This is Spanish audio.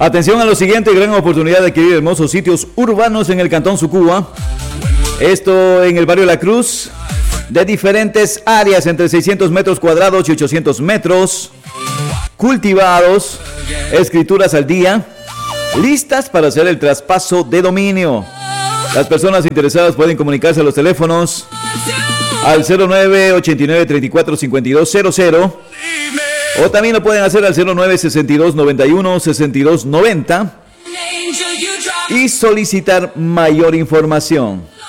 Atención a lo siguiente, gran oportunidad de adquirir hermosos sitios urbanos en el Cantón Sucúa. Esto en el barrio La Cruz, de diferentes áreas, entre 600 metros cuadrados y 800 metros, cultivados, escrituras al día, listas para hacer el traspaso de dominio. Las personas interesadas pueden comunicarse a los teléfonos al 0989-345200 o también lo pueden hacer al 096291-6290 y solicitar mayor información.